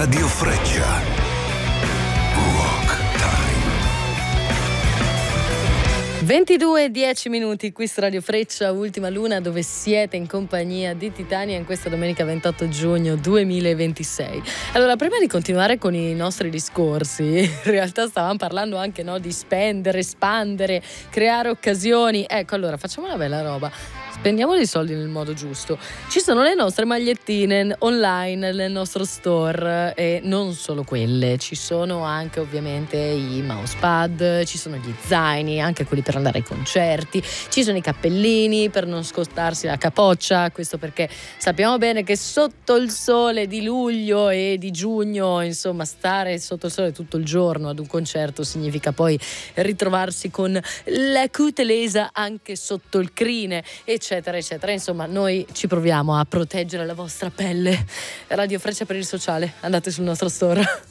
Radio Freccia. Rock Time. 22:10 qui su Radio Freccia, Ultima Luna, dove siete in compagnia di Titania in questa domenica 28 giugno 2026. Allora, prima di continuare con i nostri discorsi, in realtà stavamo parlando anche, no, di spendere, espandere, creare occasioni. Ecco, allora facciamo una bella roba. Spendiamo dei soldi nel modo giusto. Ci sono le nostre magliettine online nel nostro store e non solo quelle, ci sono anche ovviamente i mousepad, ci sono gli zaini, anche quelli per andare ai concerti, ci sono i cappellini per non scostarsi la capoccia, questo perché sappiamo bene che sotto il sole di luglio e di giugno, insomma, stare sotto il sole tutto il giorno ad un concerto significa poi ritrovarsi con la cutelesa anche sotto il crine, eccetera eccetera. Insomma, noi ci proviamo a proteggere la vostra pelle. Radio Freccia per il sociale, andate sul nostro store.